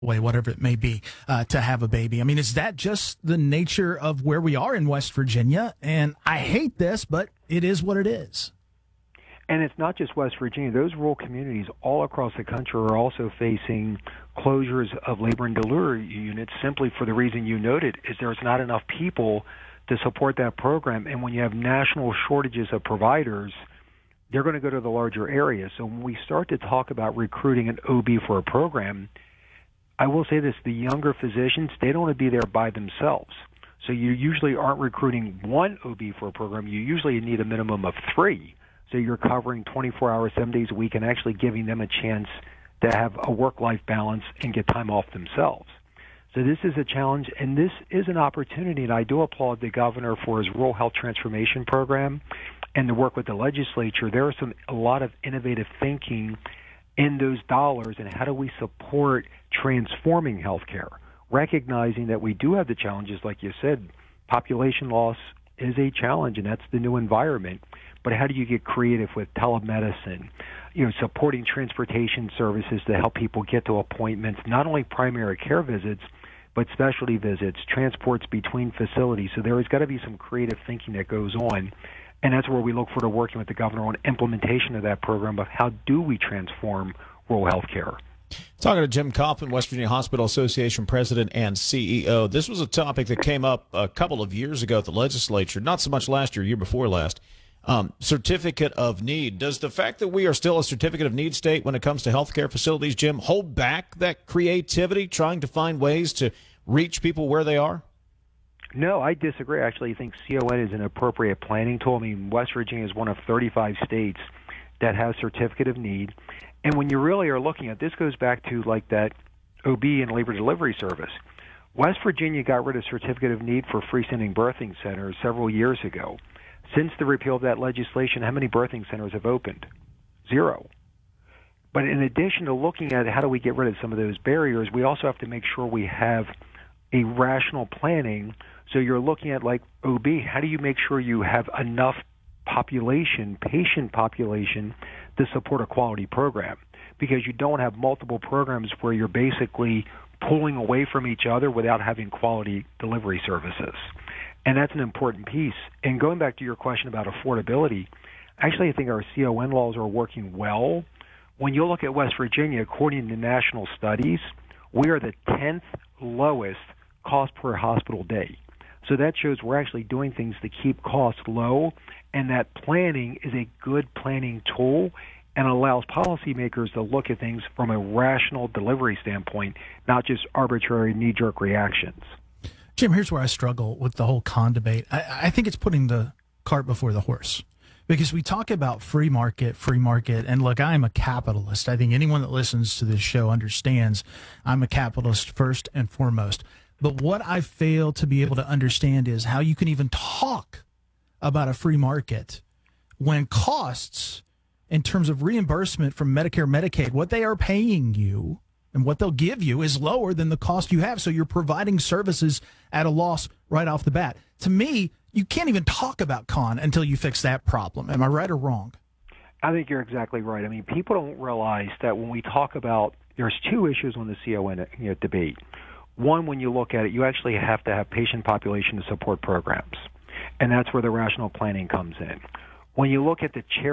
way, whatever it may be, to have a baby. I mean, is that just the nature of where we are in West Virginia? And I hate this, but it is what it is. And it's not just West Virginia. Those rural communities all across the country are also facing closures of labor and delivery units simply for the reason you noted, is there's not enough people to support that program. And when you have national shortages of providers, they're going to go to the larger areas. So when we start to talk about recruiting an OB for a program, I will say this, the younger physicians, they don't want to be there by themselves. So you usually aren't recruiting one OB for a program. You usually need a minimum of 3. So you're covering 24 hours, 7 days a week, and actually giving them a chance to have a work-life balance and get time off themselves. So this is a challenge, and this is an opportunity, and I do applaud the governor for his Rural Health Transformation Program and the work with the legislature. There are a lot of innovative thinking in those dollars, and how do we support transforming healthcare, recognizing that we do have the challenges, like you said, population loss is a challenge, and that's the new environment. But how do you get creative with telemedicine, supporting transportation services to help people get to appointments, not only primary care visits, but specialty visits, transports between facilities. So there has got to be some creative thinking that goes on. And that's where we look forward to working with the governor on implementation of that program of how do we transform rural health care. Talking to Jim Coffman, West Virginia Hospital Association President and CEO. This was a topic that came up a couple of years ago at the legislature, not so much last year, year before last. Certificate of need. Does the fact that we are still a certificate of need state when it comes to healthcare facilities, Jim, hold back that creativity, trying to find ways to reach people where they are? No, I disagree. Actually, I think CON is an appropriate planning tool. I mean, West Virginia is one of 35 states that has certificate of need. And when you really are looking at this, goes back to like that OB and labor delivery service. West Virginia got rid of certificate of need for freestanding birthing centers several years ago. Since the repeal of that legislation, how many birthing centers have opened? 0. But in addition to looking at how do we get rid of some of those barriers, we also have to make sure we have a rational planning. So you're looking at like OB, how do you make sure you have enough patient population to support a quality program? Because you don't have multiple programs where you're basically pulling away from each other without having quality delivery services. And that's an important piece. And going back to your question about affordability, actually I think our CON laws are working well. When you look at West Virginia, according to national studies, we are the 10th lowest cost per hospital day. So that shows we're actually doing things to keep costs low, and that planning is a good planning tool and allows policymakers to look at things from a rational delivery standpoint, not just arbitrary knee-jerk reactions. Jim, here's where I struggle with the whole con debate. I think it's putting the cart before the horse, because we talk about free market, and look, I'm a capitalist. I think anyone that listens to this show understands I'm a capitalist first and foremost. But what I fail to be able to understand is how you can even talk about a free market when costs in terms of reimbursement from Medicare, Medicaid, what they are paying you and what they'll give you is lower than the cost you have. So you're providing services at a loss right off the bat. To me, you can't even talk about con until you fix that problem. Am I right or wrong? I think you're exactly right. I mean, people don't realize that when we talk about, there's 2 issues on the CON debate. One, when you look at it, you actually have to have patient population to support programs, and that's where the rational planning comes in. When you look at the